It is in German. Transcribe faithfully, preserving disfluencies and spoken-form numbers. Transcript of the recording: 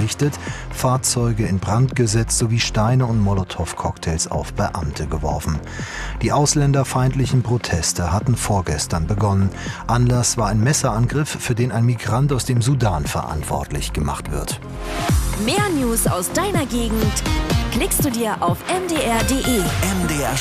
verrichtet, Fahrzeuge in Brand gesetzt sowie Steine und Molotow-Cocktails auf Beamte geworfen. Die ausländerfeindlichen Proteste hatten vorgestern begonnen. Anlass war ein Messerangriff, für den ein Migrant aus dem Sudan verantwortlich gemacht wird. Mehr News aus deiner Gegend klickst du dir auf m d r punkt d e. M D R